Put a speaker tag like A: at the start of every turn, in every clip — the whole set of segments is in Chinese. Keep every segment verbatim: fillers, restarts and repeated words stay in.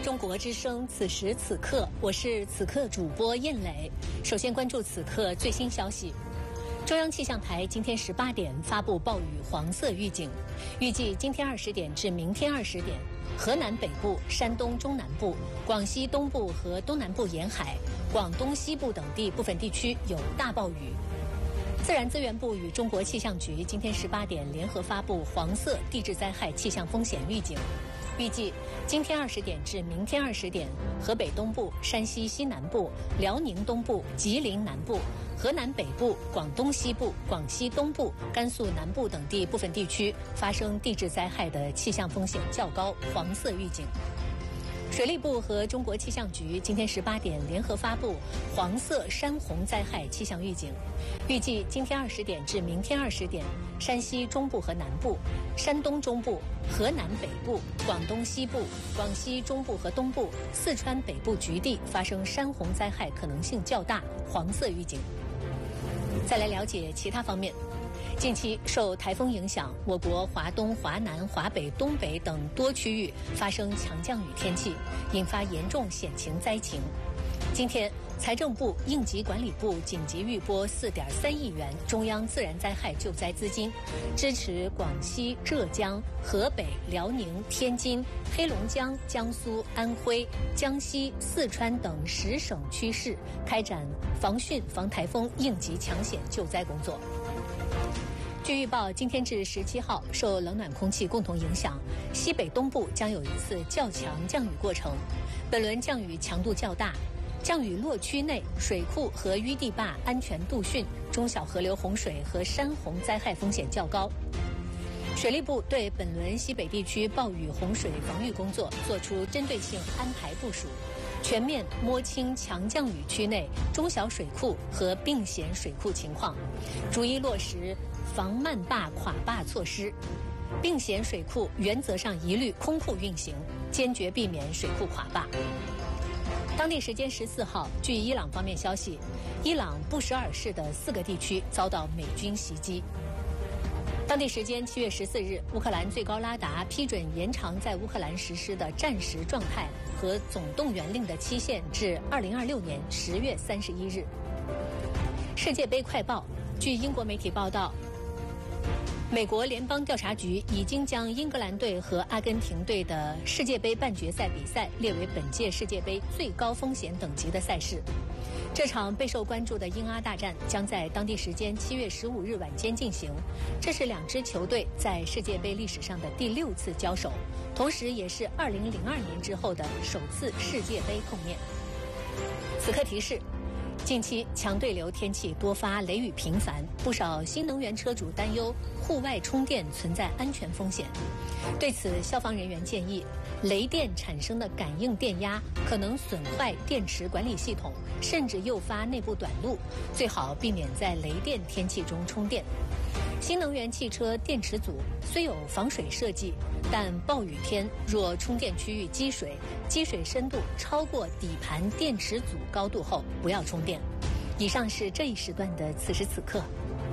A: 中国之声，此时此刻，我是此刻主播燕磊。首先关注此刻最新消息。中央气象台今天十八点发布暴雨黄色预警，预计今天二十点至明天二十点，河南北部、山东中南部、广西东部和东南部沿海、广东西部等地部分地区有大暴雨。自然资源部与中国气象局今天十八点联合发布黄色地质灾害气象风险预警，预计今天二十点至明天二十点，河北东部、山西西南部、辽宁东部、吉林南部、河南北部、广东西部、广西东部、甘肃南部等地部分地区发生地质灾害的气象风险较高，黄色预警。水利部和中国气象局今天十八点联合发布黄色山洪灾害气象预警，预计今天二十点至明天二十点，山西中部和南部、山东中部、河南北部、广东西部、广西中部和东部、四川北部局地发生山洪灾害可能性较大，黄色预警。再来了解其他方面。近期受台风影响，我国华东、华南、华北、东北等多区域发生强降雨天气，引发严重险情灾情。今天，财政部、应急管理部紧急预拨四点三亿元中央自然灾害救灾资金，支持广西、浙江、河北、辽宁、天津、黑龙江、江苏、安徽、江西、四川等十省区市开展防汛防台风应急抢险救灾工作。据预报，今天至十七号，受冷暖空气共同影响，西北东部将有一次较强降雨过程。本轮降雨强度较大，降雨落区内水库和淤地坝安全度汛，中小河流洪水和山洪灾害风险较高。水利部对本轮西北地区暴雨洪水防御工作作出针对性安排部署，全面摸清强降雨区内中小水库和并险水库情况，逐一落实防漫坝垮坝措施，并险水库原则上一律空库运行，坚决避免水库垮坝。当地时间十四号，据伊朗方面消息，伊朗布什尔市的四个地区遭到美军袭击。当地时间七月十四日，乌克兰最高拉达批准延长在乌克兰实施的战时状态和总动员令的期限至二零二六年十月三十一日。世界杯快报，据英国媒体报道，美国联邦调查局已经将英格兰队和阿根廷队的世界杯半决赛比赛列为本届世界杯最高风险等级的赛事。这场备受关注的英阿大战将在当地时间七月十五日晚间进行，这是两支球队在世界杯历史上的第六次交手，同时也是二零零二年之后的首次世界杯碰面。此刻提示，近期强对流天气多发，雷雨频繁，不少新能源车主担忧户外充电存在安全风险。对此，消防人员建议，雷电产生的感应电压可能损坏电池管理系统，甚至诱发内部短路，最好避免在雷电天气中充电。新能源汽车电池组虽有防水设计，但暴雨天若充电区域积水，积水深度超过底盘电池组高度后，不要充电。以上是这一时段的此时此刻。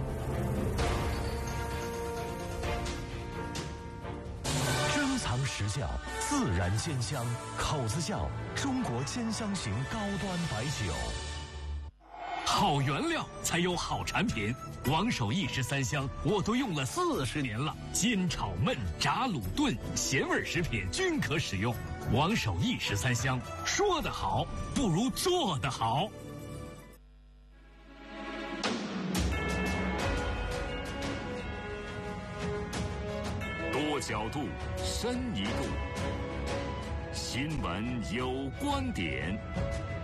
B: 珍藏实窖，自然鲜香，口子窖，中国兼香型高端白酒。
C: 好原料才有好产品，王守义十三香我都用了四十年了，煎炒焖炸卤炖咸味食品均可使用。王守义十三香，说得好不如做得好。
D: 多角度，深一度，新闻有观点。